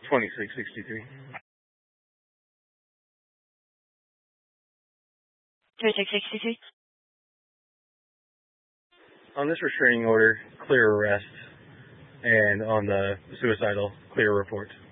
2663. 2663. On this restraining order, clear arrest, and on the suicidal, clear report.